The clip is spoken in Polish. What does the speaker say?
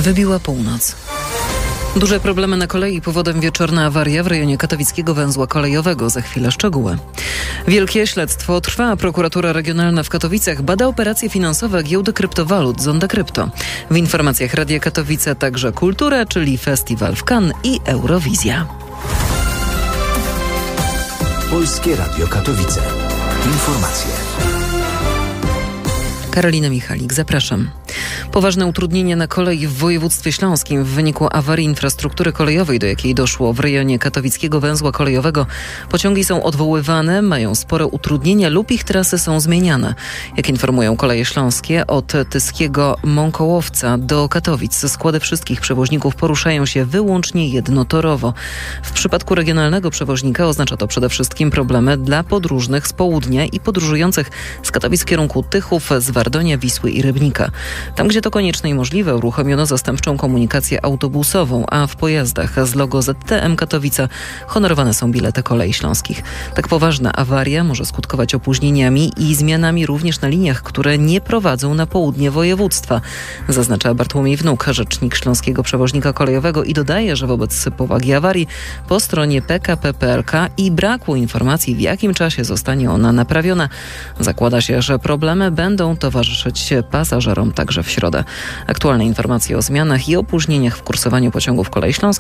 Wybiła północ. Duże problemy na kolei, powodem wieczorna awaria w rejonie katowickiego węzła kolejowego. Za chwilę szczegóły. Wielkie śledztwo trwa. Prokuratura Regionalna w Katowicach bada operacje finansowe giełdy kryptowalut Zonda Krypto. W informacjach Radia Katowice także kultura, czyli festiwal w Cannes i Eurowizja. Polskie Radio Katowice. Informacje. Karolina Michalik, zapraszam. Poważne utrudnienie na kolei w województwie śląskim w wyniku awarii infrastruktury kolejowej, do jakiej doszło w rejonie katowickiego węzła kolejowego. Pociągi są odwoływane, mają spore utrudnienia lub ich trasy są zmieniane. Jak informują Koleje Śląskie, od Tyskiego Mąkołowca do Katowic składy wszystkich przewoźników poruszają się wyłącznie jednotorowo. W przypadku regionalnego przewoźnika oznacza to przede wszystkim problemy dla podróżnych z południa i podróżujących z Katowic w kierunku Tychów, z Wardonia, Wisły i Rybnika. Tam, gdzie to konieczne i możliwe, uruchomiono zastępczą komunikację autobusową, a w pojazdach z logo ZTM Katowice honorowane są bilety Kolei Śląskich. Tak poważna awaria może skutkować opóźnieniami i zmianami również na liniach, które nie prowadzą na południe województwa, zaznacza Bartłomiej Wnuk, rzecznik śląskiego przewoźnika kolejowego, i dodaje, że wobec powagi awarii po stronie PKP PLK i braku informacji, w jakim czasie zostanie ona naprawiona, zakłada się, że problemy będą towarzyszyć pasażerom także w środę. Aktualne informacje o zmianach i opóźnieniach w kursowaniu pociągów Kolei Śląskich